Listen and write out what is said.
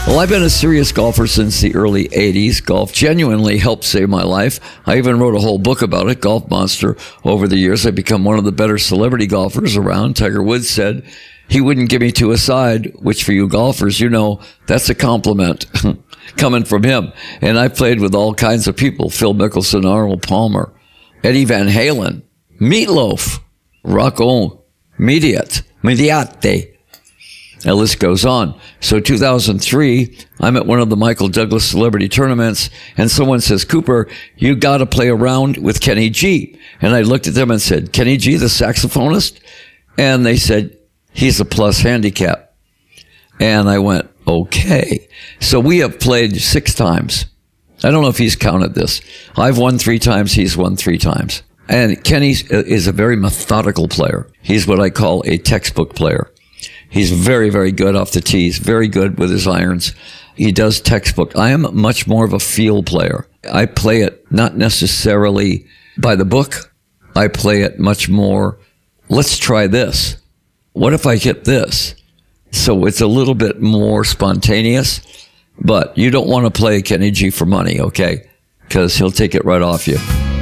Well, I've been a serious golfer since the early 80s. Golf genuinely helped save my life. I even wrote a whole book about it, Golf Monster. Over the years, I've become one of the better celebrity golfers around. Tiger Woods said he wouldn't give me two aside, which for you golfers, you know, that's a compliment coming from him. And I played with all kinds of people, Phil Mickelson, Arnold Palmer, Eddie Van Halen, Meatloaf, Rocco Mediate. The list goes on. So 2003, I'm at one of the Michael Douglas celebrity tournaments, and someone says, Cooper, you got to play a round with Kenny G. And I looked at them and said, Kenny G, the saxophonist? And they said, he's a plus handicap. And I went, okay. So we have played 6 times. I don't know if he's counted this. I've won 3 times. He's won 3 times. And Kenny is a very methodical player. He's what I call a textbook player. He's very, very good off the tees, very good with his irons. He does textbook. I am much more of a feel player. I play it not necessarily by the book. I play it much more, let's try this. What if I hit this? So it's a little bit more spontaneous, but you don't want to play Kenny G for money, okay? Because he'll take it right off you.